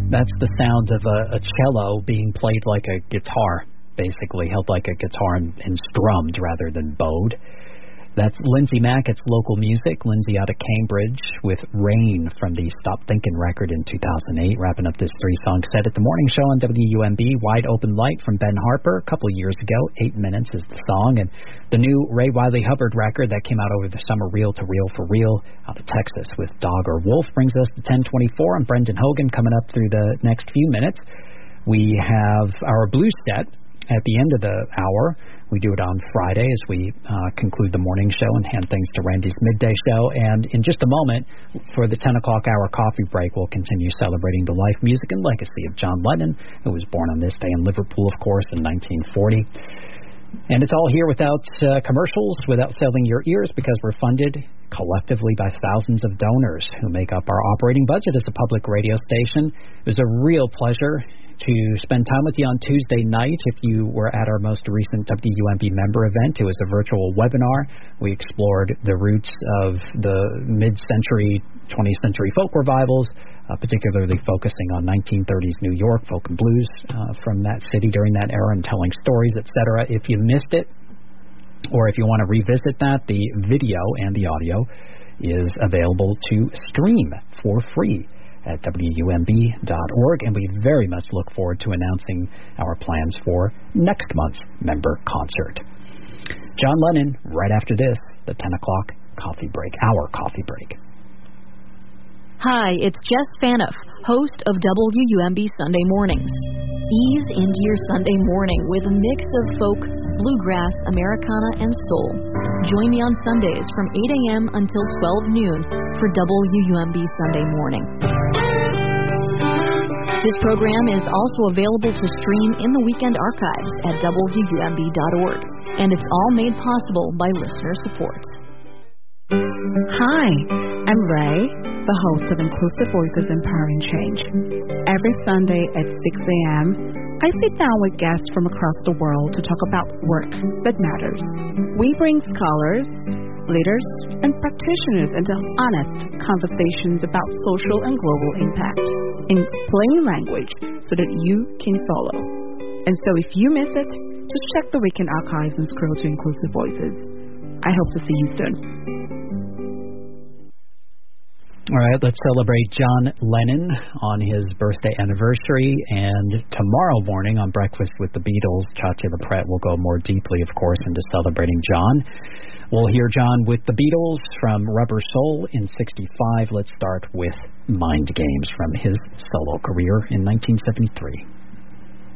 That's the sound of a cello being played like a guitar, basically, held like a guitar and strummed rather than bowed. That's Lindsay Mack. It's local music. Lindsay out of Cambridge with Rain from the Stop Thinkin' record in 2008, wrapping up this three-song set at the morning show on WUMB. Wide Open Light from Ben Harper a couple of years ago. 8 minutes is the song. And the new Ray Wiley Hubbard record that came out over the summer, Reel to Reel for Real, out of Texas with Dog or Wolf, brings us to 10:24. I'm Brendan Hogan coming up through the next few minutes. We have our blues set at the end of the hour. We do it on Friday as we conclude the morning show and hand things to Randy's midday show. And in just a moment, for the 10 o'clock hour coffee break, we'll continue celebrating the life, music, and legacy of John Lennon, who was born on this day in Liverpool, of course, in 1940. And it's all here without commercials, without selling your ears, because we're funded collectively by thousands of donors who make up our operating budget as a public radio station. It was a real pleasure to spend time with you on Tuesday night. If you were at our most recent WUMB member event, it was a virtual webinar. We explored the roots of the mid-century, 20th century folk revivals, particularly focusing on 1930s New York folk and blues from that city during that era and telling stories, etc. If you missed it, or if you want to revisit that, the video and the audio is available to stream for free at WUMB.org, and we very much look forward to announcing our plans for next month's member concert. John Lennon, right after this, the 10 o'clock coffee break, our coffee break. Hi, it's Jess Fanoff, host of WUMB Sunday Mornings. Ease into your Sunday morning with a mix of folk, bluegrass, Americana, and soul. Join me on Sundays from 8 a.m. until 12 noon for WUMB Sunday Morning. This program is also available to stream in the weekend archives at WUMB.org, and it's all made possible by listener support. Hi, I'm Ray, the host of Inclusive Voices Empowering Change. Every Sunday at 6 a.m., I sit down with guests from across the world to talk about work that matters. We bring scholars, leaders, and practitioners into honest conversations about social and global impact in plain language so that you can follow. And so if you miss it, just check the weekend archives and scroll to Inclusive Voices. I hope to see you soon. All right, let's celebrate John Lennon on his birthday anniversary. And tomorrow morning on Breakfast with the Beatles, Chachi LaPrette will go more deeply, of course, into celebrating John. We'll hear John with the Beatles from Rubber Soul in 65. Let's start with Mind Games from his solo career in 1973.